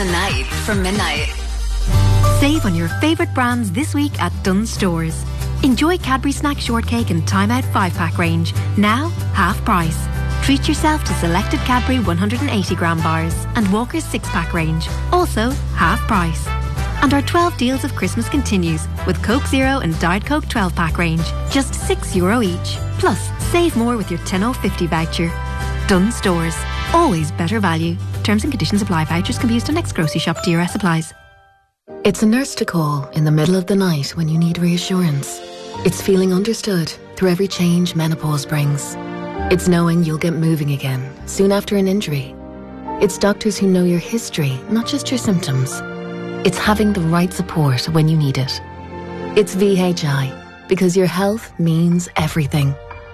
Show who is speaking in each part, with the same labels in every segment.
Speaker 1: Tonight from midnight.
Speaker 2: Save on your favourite brands this week at Dunnes Stores. Enjoy Cadbury Snack Shortcake and Time Out 5-pack range, now half price. Treat yourself to selected Cadbury 180-gram bars and Walker's 6-pack range, also half price. And our 12 deals of Christmas continues with Coke Zero and Diet Coke 12-pack range, just €6 each. Plus, save more with your 10.50 voucher. Dunnes Stores, always better value. Terms and conditions apply. Vouchers can be used on next grocery shop. DRS applies.
Speaker 3: It's a nurse to call in the middle of the night when you need reassurance. It's feeling understood through every change menopause brings. It's knowing you'll get moving again soon after an injury. It's doctors who know your history, not just your symptoms. It's having the right support when you need it. It's VHI, because your health means everything.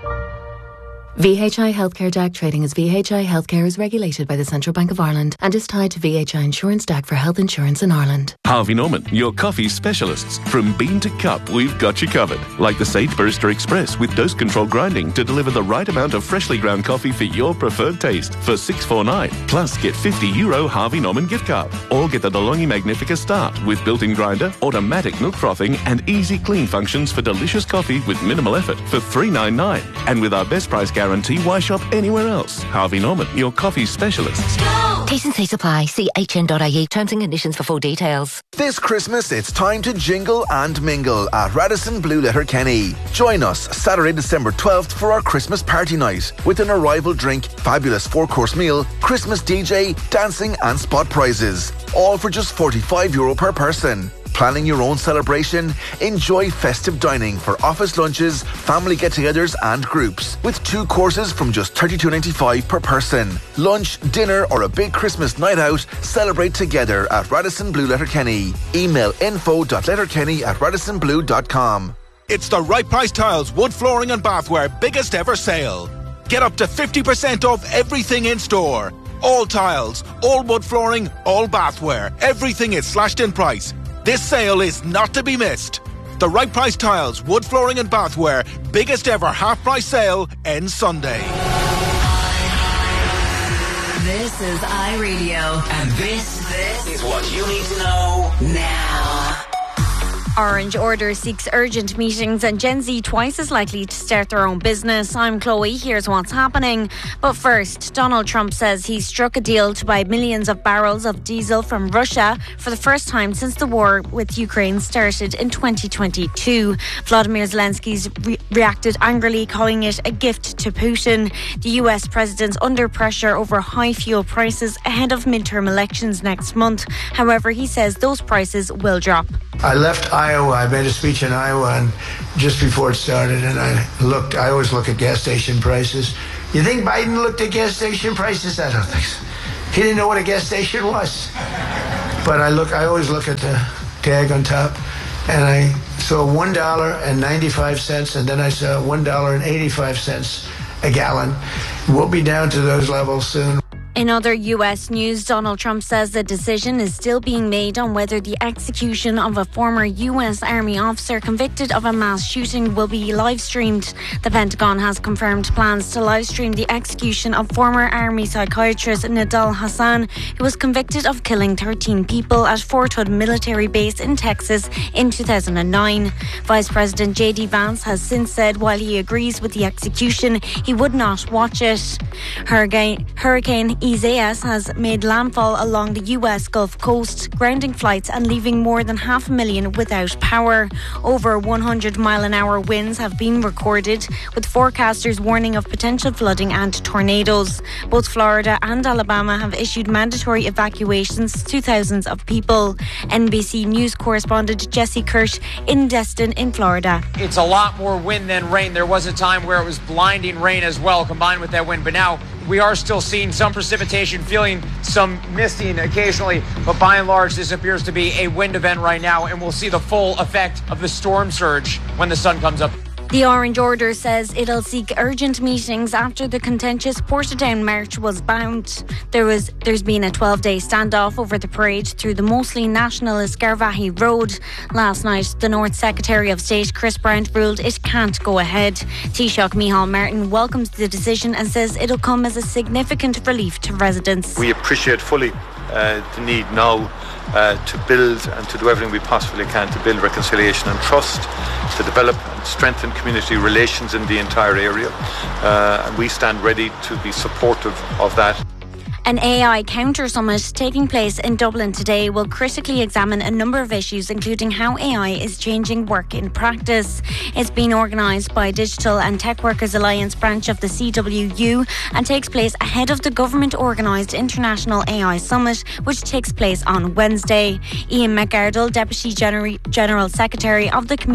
Speaker 3: VHI Healthcare DAC trading as VHI Healthcare is regulated by the Central Bank of Ireland and is tied to VHI Insurance DAC for health insurance in Ireland.
Speaker 4: Harvey Norman, your coffee specialists. From bean to cup, we've got you covered. Like the Sage Barista Express with dose control grinding to deliver the right amount of freshly ground coffee for your preferred taste for $6.49. Plus, get €50 Harvey Norman gift card. Or get the DeLonghi Magnifica Start with built-in grinder, automatic milk frothing and easy clean functions for delicious coffee with minimal effort for $3.99. And with our best price guarantee, why shop anywhere else? Harvey Norman, your coffee specialists.
Speaker 5: T's and C's apply. See hn.ie. Terms and conditions for full details.
Speaker 6: This Christmas, it's time to jingle and mingle at Radisson Blue Letter Kenny. Join us Saturday, December 12th for our Christmas party night with an arrival drink, fabulous 4-course meal, Christmas DJ, dancing and spot prizes. All for just €45 per person. Planning your own celebration? Enjoy festive dining for office lunches, family get-togethers and groups with 2 courses from just $32.95 per person. Lunch, dinner or a big Christmas night out, celebrate together at Radisson Blue Letterkenny. Email info.letterkenny@radissonblue.com.
Speaker 7: It's the Right Price Tiles wood flooring and bathware biggest ever sale. Get up to 50% off everything in store. All tiles, all wood flooring, all bathware. Everything is slashed in price. This sale is not to be missed. The Right Price Tiles, wood flooring and bathware, biggest ever half-price sale ends Sunday.
Speaker 1: This is iRadio. And this is what you need to know now.
Speaker 8: Orange Order seeks urgent meetings and Gen Z twice as likely to start their own business. I'm Chloe, here's what's happening. But first, Donald Trump says he struck a deal to buy millions of barrels of diesel from Russia for the first time since the war with Ukraine started in 2022. Vladimir Zelensky's reacted angrily, calling it a gift to Putin. The US president's under pressure over high fuel prices ahead of midterm elections next month. However, he says those prices will drop.
Speaker 9: I left Iowa. I made a speech in Iowa and just before it started, and I always look at gas station prices. You think Biden looked at gas station prices? I don't think so. He didn't know what a gas station was. But I always look at the tag on top, and I saw $1.95, and then I saw $1.85 a gallon. We'll be down to those levels soon.
Speaker 8: In other US news, Donald Trump says the decision is still being made on whether the execution of a former US Army officer convicted of a mass shooting will be live streamed. The Pentagon has confirmed plans to live stream the execution of former Army psychiatrist Nidal Hasan, who was convicted of killing 13 people at Fort Hood military base in Texas in 2009. Vice President J.D. Vance has since said while he agrees with the execution, he would not watch it. Hurricane Isaias has made landfall along the US Gulf Coast, grounding flights and leaving more than 500,000 without power. Over 100-mile-an-hour winds have been recorded, with forecasters warning of potential flooding and tornadoes. Both Florida and Alabama have issued mandatory evacuations to thousands of people. NBC News correspondent Jesse Kirsch in Destin in Florida.
Speaker 10: It's a lot more wind than rain. There was a time where it was blinding rain as well, combined with that wind, but now we are still seeing some precipitation, feeling some misting occasionally, but by and large, this appears to be a wind event right now, and we'll see the full effect of the storm surge when the sun comes up.
Speaker 8: The Orange Order says it'll seek urgent meetings after the contentious Portadown March was banned. There's been a 12-day standoff over the parade through the mostly nationalist Garvaghey Road. Last night, the North Secretary of State, Chris Brown, ruled it can't go ahead. Taoiseach Micheál Martin welcomes the decision and says it'll come as a significant relief to residents.
Speaker 11: We appreciate fully the need now to build and to do everything we possibly can to build reconciliation and trust, to develop and strengthen community relations in the entire area. And we stand ready to be supportive of that.
Speaker 8: An AI counter summit taking place in Dublin today will critically examine a number of issues, including how AI is changing work in practice. It's been organised by Digital and Tech Workers Alliance branch of the CWU and takes place ahead of the government-organised International AI Summit, which takes place on Wednesday. Ian McArdle, Deputy General Secretary of the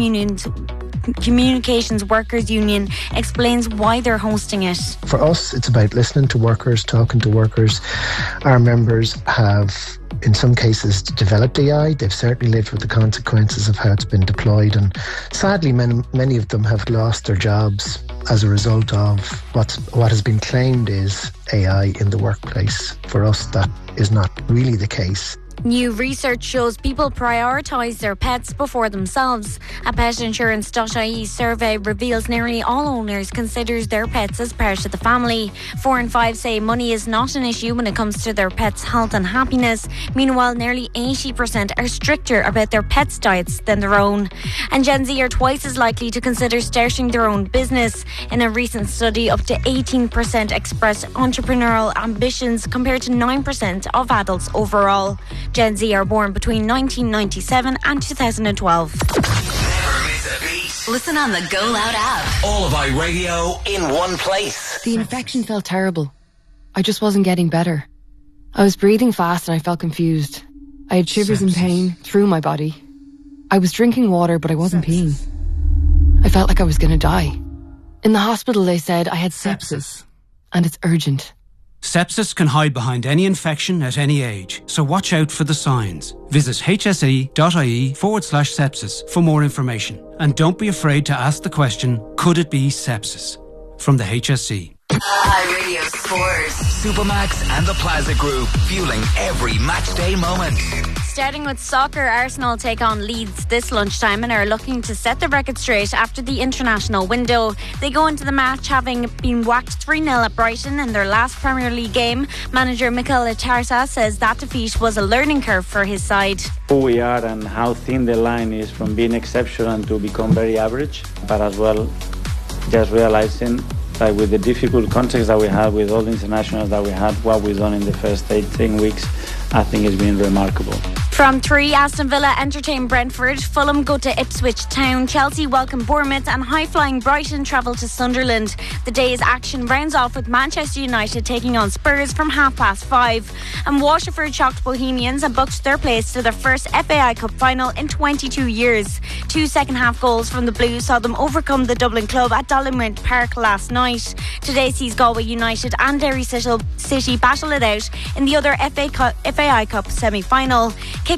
Speaker 8: Communications Workers Union, explains why they're hosting it.
Speaker 12: For us, it's about listening to workers, talking to workers. Our members have, in some cases, developed AI. They've certainly lived with the consequences of how it's been deployed, and sadly many of them have lost their jobs as a result of what has been claimed is AI in the workplace. For us, that is not really the case.
Speaker 8: New research shows people prioritise their pets before themselves. A petinsurance.ie survey reveals nearly all owners consider their pets as part of the family. 4 in 5 say money is not an issue when it comes to their pets' health and happiness. Meanwhile, nearly 80% are stricter about their pets' diets than their own. And Gen Z are twice as likely to consider starting their own business. In a recent study, up to 18% expressed entrepreneurial ambitions compared to 9% of adults overall. Gen Z are born between 1997 and 2012.
Speaker 1: Never miss a beat. Listen on the Go Loud app. All of iRadio in one place.
Speaker 3: The infection felt terrible. I just wasn't getting better. I was breathing fast and I felt confused. I had shivers and pain through my body. I was drinking water, but I wasn't peeing. I felt like I was going to die. In the hospital, they said I had sepsis, and it's urgent.
Speaker 13: Sepsis can hide behind any infection at any age, so watch out for the signs. Visit hse.ie/sepsis for more information. And don't be afraid to ask the question, could it be sepsis? From the HSE.
Speaker 1: iRadio Sports. Supermax and the Plaza Group, fueling every matchday moment.
Speaker 8: Starting with soccer, Arsenal take on Leeds this lunchtime and are looking to set the record straight after the international window. They go into the match having been whacked 3-0 at Brighton in their last Premier League game. Manager Mikel Arteta says that defeat was a learning curve for his side.
Speaker 14: Who we are and how thin the line is from being exceptional to become very average, but as well just realising that with the difficult context that we had, with all the internationals that we had, what we've done in the first 18 weeks, I think it's been remarkable.
Speaker 8: From 3, Aston Villa entertain Brentford, Fulham go to Ipswich Town, Chelsea welcome Bournemouth, and high-flying Brighton travel to Sunderland. The day's action rounds off with Manchester United taking on Spurs from 5:30. And Waterford shocked Bohemians and booked their place to their first FAI Cup final in 22 years. 2 second-half goals from the Blues saw them overcome the Dublin club at Dolanmount Park last night. Today sees Galway United and Derry City battle it out in the other FAI Cup semi-final.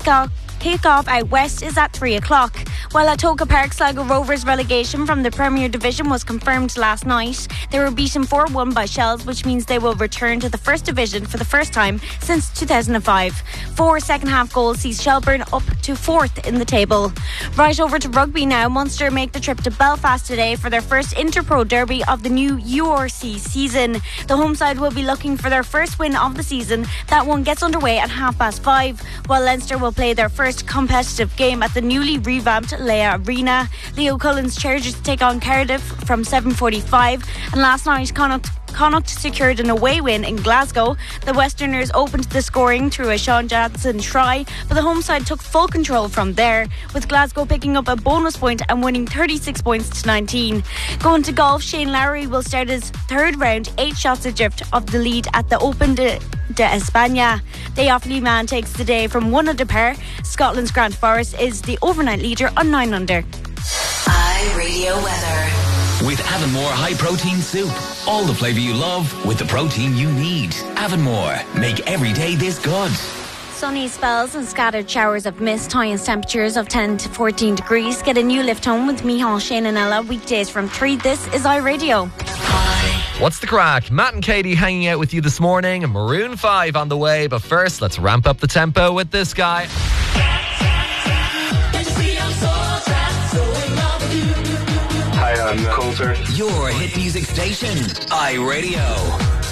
Speaker 8: Kick-off out west is at 3 o'clock. While at Toca Park, Sligo Rovers relegation from the Premier Division was confirmed last night. They were beaten 4-1 by Shells, which means they will return to the First Division for the first time since 2005. 4 second-half goals sees Shelburne up to 4th in the table. Right over to rugby now. Munster make the trip to Belfast today for their first Interpro derby of the new URC season. The home side will be looking for their first win of the season. That one gets underway at 5:30, while Leinster will play their first competitive game at the newly revamped Leia Arena. Leo Cullen's Chargers take on Cardiff from 7:45, and last night Connacht secured an away win in Glasgow. The Westerners opened the scoring through a Sean Johnson try, but the home side took full control from there, with Glasgow picking up a bonus point and winning 36 points to 19. Going to golf, Shane Lowry will start his third round 8 shots adrift of the lead at the Open de España. The Offaly man takes the day from 1 under par. Scotland's Grant Forrest is the overnight leader on 9 under.
Speaker 1: iRadio weather. With Avonmore High Protein Soup. All the flavour you love with the protein you need. Avonmore. Make every day this good.
Speaker 8: Sunny spells and scattered showers of mist, highest temperatures of 10 to 14 degrees. Get a new lift home with Micheál, Shane and Ella weekdays from 3. This is iRadio.
Speaker 15: What's the crack? Matt and Katie hanging out with you this morning, and Maroon 5 on the way. But first, let's ramp up the tempo with this guy.
Speaker 16: Hi, I'm Coulter.
Speaker 1: Your hit music station, iRadio.